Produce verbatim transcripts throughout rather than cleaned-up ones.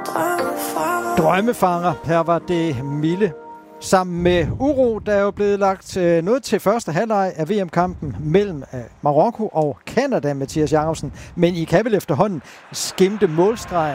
Drømmefanger. Her var det Mille. Sammen med Uro, der er jo blevet lagt noget til første halvleg af V M-kampen mellem Marokko og Canada, Mathias Jacobsen. Men I kan vel efterhånden skimte målstregen?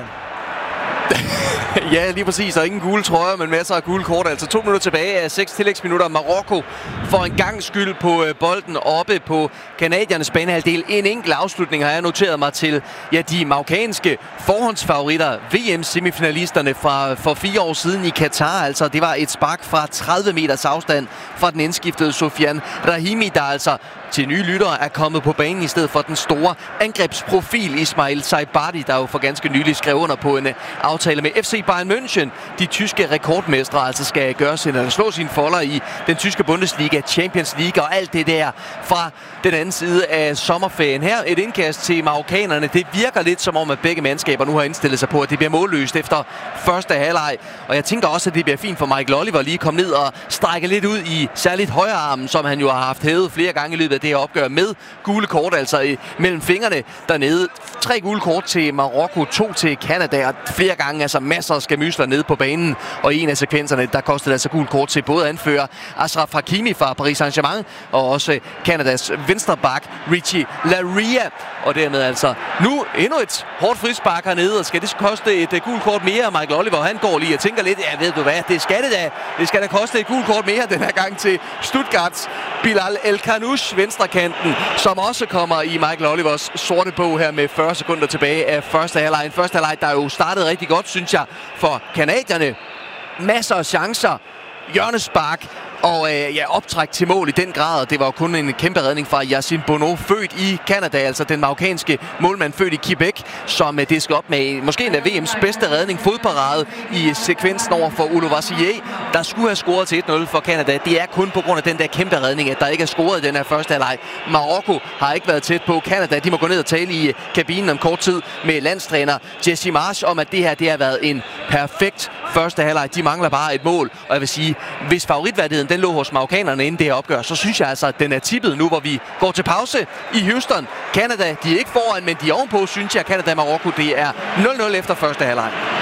Ja, lige præcis. Og ingen gule trøjer, men masser af gule kort. Altså to minutter tilbage af seks tillægsminutter. Marokko får en gang skyld på bolden oppe på kanadiernes banehalvdel. En enkelt afslutning har jeg noteret mig til. Ja, de marokkanske forhåndsfavoritter, V M-semifinalisterne fra for fire år siden i Katar. Altså, det var et spark fra tredive meters afstand fra den indskiftede Sofiane Rahimi, der altså til nye lyttere er kommet på banen i stedet for den store angrebsprofil Ismail Saibari, der jo for ganske nylig skrev under på en aftale med F C Bayern München. De tyske rekordmestre altså skal gøre sin, eller slå sine folder i den tyske Bundesliga, Champions League og alt det der fra den anden side af sommerferien. Her et indkast til marokkanerne. Det virker lidt som om, at begge mandskaber nu har indstillet sig på, at det bliver målløst efter første halvleg. Og jeg tænker også, at det bliver fint for Michael Oliver lige at komme ned og strække lidt ud i særligt højre armen, som han jo har haft hævet flere gange i løbet af det her opgør med gule kort, altså mellem fingrene dernede. Tre gule kort til Marokko, to til Canada, og flere gange altså masser af skamysler nede på banen. Og i en af sekvenserne, der kostede altså gule kort til både anfører Achraf Hakimi fra Paris Saint-Germain, og også Canadas venstreback Richie Laryea. Og dermed altså nu endnu et hårdt frispark hernede, og skal det koste et gult kort mere? Michael Oliver, han går lige og tænker lidt, ja, ved du hvad, det skal det da. Det skal da koste et gult kort mere den her gang til Stuttgarts Bilal El Khanouch, venstrekanten, som også kommer i Michael Olivers sorte bog her med fyrre sekunder tilbage af første halvleg. En første halvleg, der jo startede rigtig godt, synes jeg, for canadierne. Masser af chancer, hjørnespark og øh, ja, optræk til mål i den grad. Det var jo kun en kæmpe redning fra Yacine Bonneau, født i Canada, altså den marokkanske målmand, født i Quebec, som øh, diskede op med måske en af V M's bedste redning, fodparade i sekvensen over for Olo Vassier, der skulle have scoret til et nul for Canada. Det er kun på grund af den der kæmpe redning, at der ikke er scoret i den her første halvleg. Marokko har ikke været tæt på. Canada, de må gå ned og tale i kabinen om kort tid med landstræner Jesse Marsch om, at det her det har været en perfekt første halvleg. De mangler bare et mål, og jeg vil sige, hvis favoritværdigheden den lå hos marokkanerne inden det her opgør, så synes jeg altså, at den er tippet nu, hvor vi går til pause i Houston. Canada, de er ikke foran, men de er ovenpå, synes jeg, Canada og Marokko, det er nul nul efter første halvleg.